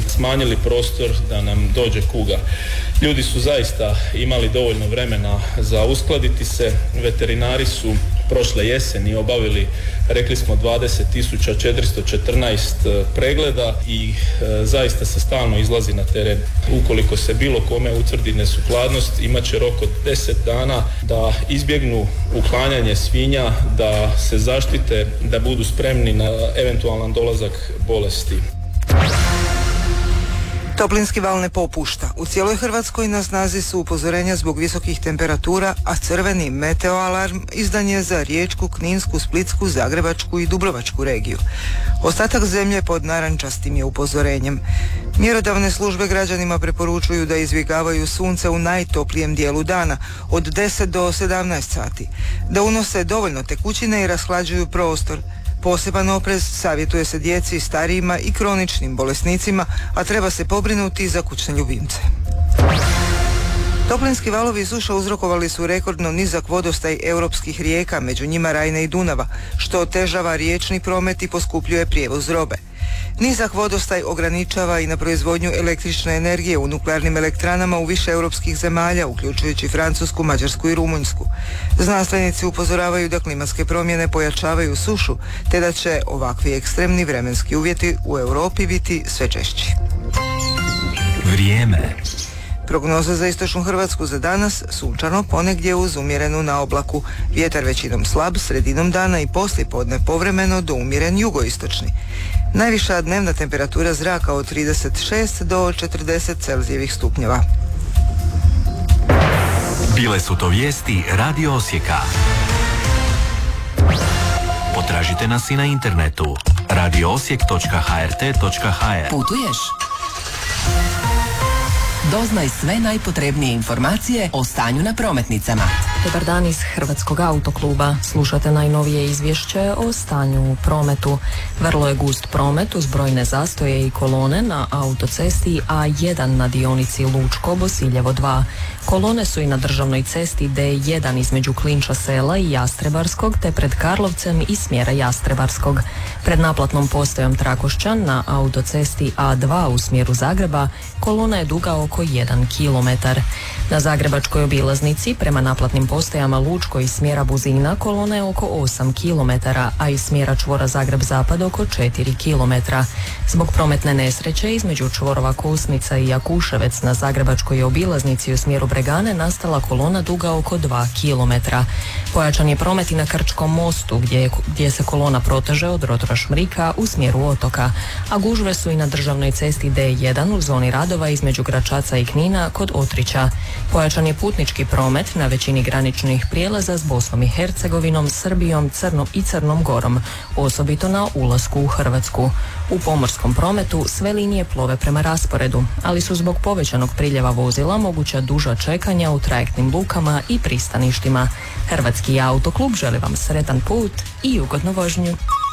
smanjili prostor da nam dođe kuga. Ljudi su zaista imali dovoljno vremena za uskladiti se. Veterinari su prošle jeseni obavili, rekli smo, 20.414 pregleda i zaista se stalno izlazi na teren. Ukoliko se bilo kome utvrdi nesukladnost, imat će rok od 10 dana da izbjegnu uklanjanje svinja, da se zaštite, da budu spremni na eventualan dolazak bolesti. Toplinski val ne popušta. U cijeloj Hrvatskoj na snazi su upozorenja zbog visokih temperatura, a crveni meteoalarm izdan je za Riječku, Kninsku, Splitsku, Zagrebačku i Dubrovačku regiju. Ostatak zemlje pod narančastim je upozorenjem. Mjerodavne službe građanima preporučuju da izbjegavaju sunce u najtoplijem dijelu dana, od 10 do 17 sati, da unose dovoljno tekućine i rashlađuju prostor. Poseban oprez savjetuje se djeci, starijima i kroničnim bolesnicima, a treba se pobrinuti za kućne ljubimce. Toplinski valovi i suša uzrokovali su rekordno nizak vodostaj europskih rijeka, među njima Rajne i Dunava, što otežava riječni promet i poskupljuje prijevoz robe. Nizak vodostaj ograničava i na proizvodnju električne energije u nuklearnim elektranama u više europskih zemalja, uključujući Francusku, Mađarsku i Rumunjsku. Znanstvenici upozoravaju da klimatske promjene pojačavaju sušu, te da će ovakvi ekstremni vremenski uvjeti u Europi biti sve češći. Vrijeme. Prognoza za istočnu Hrvatsku za danas: sunčano, ponegdje uz umjerenu naoblaku. Vjetar većinom slab, sredinom dana i poslijepodne povremeno do umjeren jugoistočni. Najviša dnevna temperatura zraka od 36 do 40 Celzijevih stupnjeva. Bile su to vijesti Radio Osijeka. Potražite nas i na internetu radioosijek.hrt.hr. Putuješ? Doznaj sve najpotrebnije informacije o stanju na prometnicama. Dobar dan iz Hrvatskog autokluba. Slušate najnovije izvješće o stanju u prometu. Vrlo je gust promet uz brojne zastoje i kolone na autocesti A1 na dionici Lučko-Bosiljevo 2. Kolone su i na državnoj cesti D1 između Klinča sela i Jastrebarskog, te pred Karlovcem i smjera Jastrebarskog. Pred naplatnom postajom Trakošćan na autocesti A2 u smjeru Zagreba kolona je duga oko 1 km. Na zagrebačkoj obilaznici prema naplatnim postajama Lučko i smjera Buzina kolona je oko 8 km, a iz smjera čvora Zagreb-Zapad oko 4 km. Zbog prometne nesreće između čvorova Kosnica i Jakuševec na zagrebačkoj obilaznici u smjeru Bregane nastala kolona duga oko 2 km. Pojačan je promet i na Krčkom mostu gdje se kolona proteže od rotora Šmrika u smjeru Otoka, a gužve su i na državnoj cesti D1 u zoni radova između Gračaca i Knina kod Otrića. Pojačan je putnički promet na većini graničnih prijelaza s Bosnom i Hercegovinom, Srbijom, Crnom Gorom, osobito na ulasku u Hrvatsku. U pomorskom prometu sve linije plove prema rasporedu, ali su zbog povećanog priljeva vozila moguća duža čekanja u trajektnim lukama i pristaništima. Hrvatski autoklub želi vam sretan put i ugodnu vožnju.